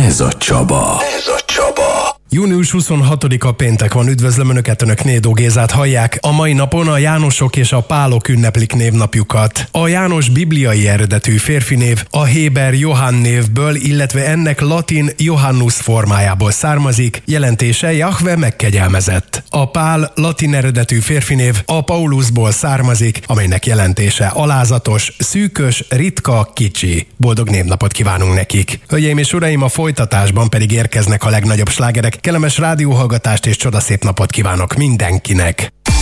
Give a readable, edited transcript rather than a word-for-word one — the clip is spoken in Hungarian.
Ez a Csaba. Június 26-a péntek van, üdvözlöm Önöket, Önök Nédó Gézát hallják. A mai napon a Jánosok és a Pálok ünneplik névnapjukat. A János bibliai eredetű férfi név a héber Johann névből, illetve ennek latin Johannus formájából származik, jelentése Jahve megkegyelmezett. A Pál latin eredetű férfi név a Paulusból származik, amelynek jelentése alázatos, szűkös, ritka, kicsi. Boldog névnapot kívánunk nekik. Hölgyeim és uraim, a folytatásban pedig érkeznek a legnagyobb slágerek. Kellemes rádióhallgatást és csodaszép napot kívánok mindenkinek!